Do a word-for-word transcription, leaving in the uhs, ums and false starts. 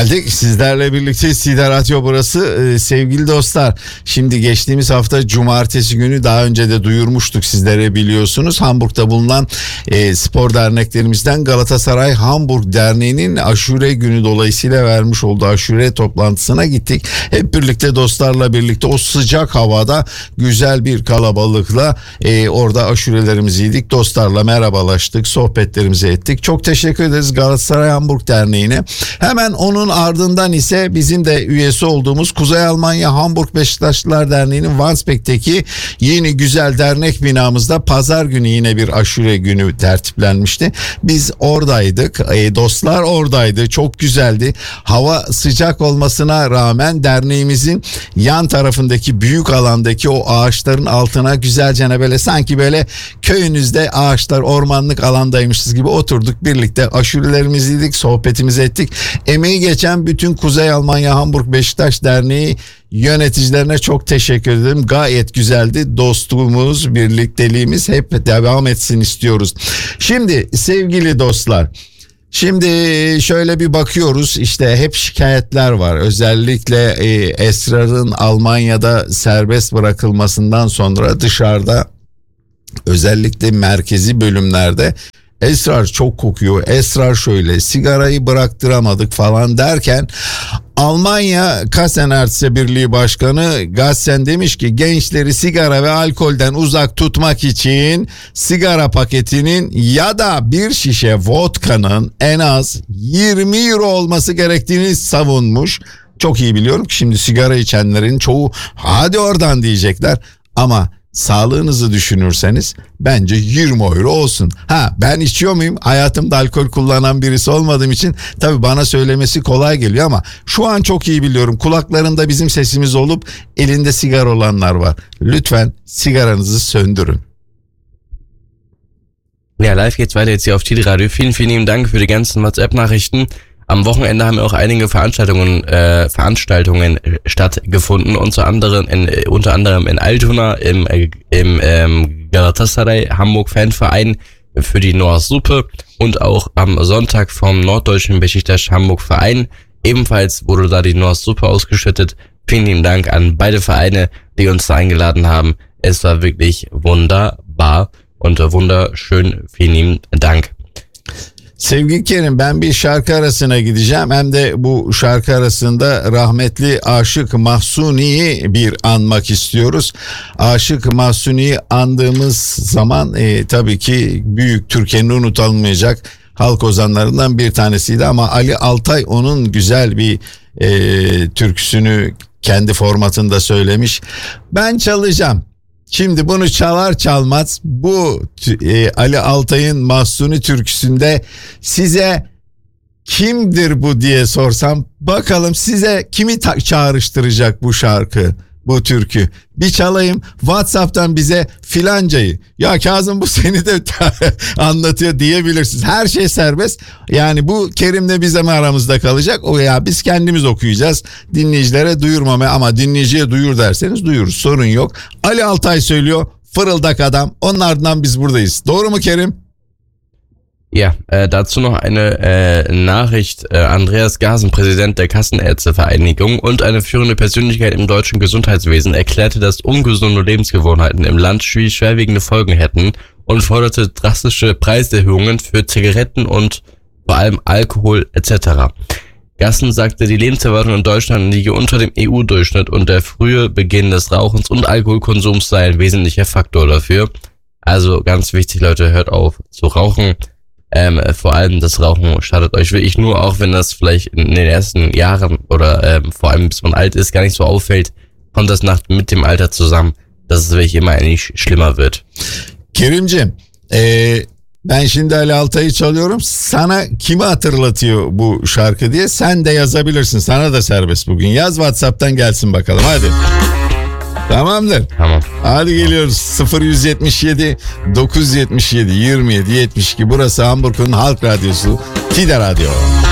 Geldik sizlerle birlikte Sida Radyo burası. Ee, sevgili dostlar, şimdi geçtiğimiz hafta cumartesi günü daha önce de duyurmuştuk sizlere, biliyorsunuz. Hamburg'da bulunan e, spor derneklerimizden Galatasaray Hamburg Derneği'nin aşure günü dolayısıyla vermiş olduğu aşure toplantısına gittik. Hep birlikte dostlarla birlikte o sıcak havada güzel bir kalabalıkla e, orada aşurelerimizi yedik. Dostlarla merhabalaştık, sohbetlerimizi ettik. Çok teşekkür ederiz Galatasaray Hamburg Derneği'ne. Hemen onun ardından ise bizim de üyesi olduğumuz Kuzey Almanya Hamburg Beşiktaşlılar Derneği'nin Wandsbek'teki yeni güzel dernek binamızda pazar günü yine bir aşure günü tertiplenmişti. Biz oradaydık, e, dostlar oradaydı, çok güzeldi. Hava sıcak olmasına rağmen derneğimizin yan tarafındaki büyük alandaki o ağaçların altına güzelce böyle sanki böyle köyünüzde ağaçlar, ormanlık alandaymışız gibi oturduk, birlikte aşurelerimizi yedik, sohbetimizi ettik. Emeği geçen bütün Kuzey Almanya Hamburg Beşiktaş Derneği yöneticilerine çok teşekkür ederim. Gayet güzeldi. Dostluğumuz, birlikteliğimiz hep devam etsin istiyoruz. Şimdi sevgili dostlar, şimdi şöyle bir bakıyoruz, işte hep şikayetler var. Özellikle e, Esrar'ın Almanya'da serbest bırakılmasından sonra dışarıda, özellikle merkezi bölümlerde Esrar çok kokuyor, Esrar şöyle, sigarayı bıraktıramadık falan derken Almanya Kassenärzte Birliği Başkanı Gassen demiş ki gençleri sigara ve alkolden uzak tutmak için sigara paketinin ya da bir şişe vodka'nın en az yirmi euro olması gerektiğini savunmuş. Çok iyi biliyorum ki şimdi sigara içenlerin çoğu hadi oradan diyecekler ama sağlığınızı düşünürseniz bence yirmi euro olsun. Ha, ben içiyor muyum? Hayatımda alkol kullanan birisi olmadığım için tabii bana söylemesi kolay geliyor ama şu an çok iyi biliyorum. Kulaklarında bizim sesimiz olup elinde sigara olanlar var. Lütfen sigaranızı söndürün. Ja, live geht's weiter jetzt hier auf T D Radio. Vielen, vielen lieben Dank für die ganzen WhatsApp-Nachrichten. Am Wochenende haben auch einige Veranstaltungen äh, Veranstaltungen stattgefunden, unter anderem in unter anderem in Altona im im ähm, Galatasaray Hamburg Fanverein für die Noahs Suppe und auch am Sonntag vom Norddeutschen Beşiktaş Hamburg Verein. Ebenfalls wurde da die Noahs Suppe ausgeschüttet. Vielen lieben Dank an beide Vereine, die uns da eingeladen haben. Es war wirklich wunderbar und wunderschön. Vielen lieben Dank. Sevgili Kerim, ben bir şarkı arasına gideceğim. Hem de bu şarkı arasında rahmetli Aşık Mahsuni'yi bir anmak istiyoruz. Aşık Mahsuni'yi andığımız zaman e, tabii ki büyük, Türkiye'nin unutulmayacak halk ozanlarından bir tanesiydi. Ama Ali Altay onun güzel bir e, türküsünü kendi formatında söylemiş. Ben çalacağım. Şimdi bunu çalar çalmaz bu e, Ali Altay'ın Mahsuni türküsünde size kimdir bu diye sorsam, bakalım size kimi ta- çağrıştıracak bu şarkı, bu türkü. Bir çalayım, WhatsApp'tan bize filancayı, ya Kazım bu seni de anlatıyor diyebilirsiniz. Her şey serbest. Yani bu Kerim'le bizim aramızda kalacak. O ya biz kendimiz okuyacağız. Dinleyicilere duyurmamaya, ama dinleyiciye duyur derseniz duyururuz. Sorun yok. Ali Altay söylüyor. Fırıldak adam. Onun ardından biz buradayız. Doğru mu Kerim? Ja, äh, dazu noch eine äh, Nachricht. Äh, Andreas Gasen, Präsident der Kassenärztevereinigung und eine führende Persönlichkeit im deutschen Gesundheitswesen, erklärte, dass ungesunde Lebensgewohnheiten im Land schwerwiegende Folgen hätten und forderte drastische Preiserhöhungen für Zigaretten und vor allem Alkohol et cetera. Gassen sagte, die Lebenserwartung in Deutschland liege unter dem E U-Durchschnitt und der frühe Beginn des Rauchens und Alkoholkonsums sei ein wesentlicher Faktor dafür. Also ganz wichtig, Leute, hört auf zu rauchen. Ähm, vor allem das Rauchen schadet euch wirklich nur, auch wenn das vielleicht in den ersten Jahren oder ähm, vor allem bis man alt ist gar nicht so auffällt, kommt das nach, mit dem Alter zusammen, dass es wirklich immer eigentlich schlimmer wird. Kerimciğim, ee, ben şimdi Ali Altay'ı çalıyorum. Sana kimi hatırlatıyor bu şarkı diye sen de yazabilirsin. Sana da serbest bugün. Yaz WhatsApp'tan gelsin bakalım, hadi. Tamamdır. Tamam. Hadi geliyoruz. sıfır yüz yetmiş yedi dokuz yetmiş yedi yirmi yedi yetmiş iki. Burası Hamburg'un Halk Radyosu T D Radyo.